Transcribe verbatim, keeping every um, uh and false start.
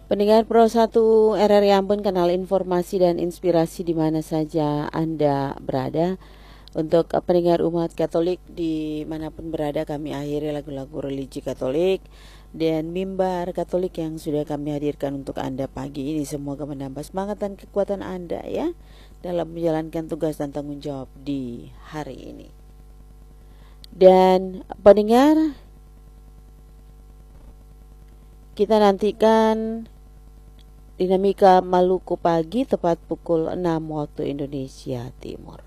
Pendengar Pro satu R R I Ambon, kanal informasi dan inspirasi di mana saja Anda berada. Untuk pendengar umat Katolik dimanapun berada, kami akhiri lagu-lagu religi Katolik dan mimbar Katolik yang sudah kami hadirkan untuk Anda pagi ini. Semoga menambah semangat dan kekuatan Anda ya dalam menjalankan tugas dan tanggung jawab di hari ini. Dan pendengar, kita nantikan Dinamika Maluku pagi tepat pukul enam waktu Indonesia Timur.